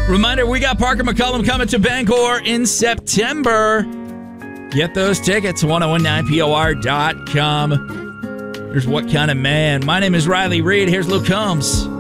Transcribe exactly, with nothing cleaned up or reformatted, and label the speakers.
Speaker 1: Reminder, we got Parker McCollum coming to Bangor in September. Get those tickets, ten nineteen P O R dot com. Here's What Kind of Man. My name is Riley Reed. Here's Luke Combs.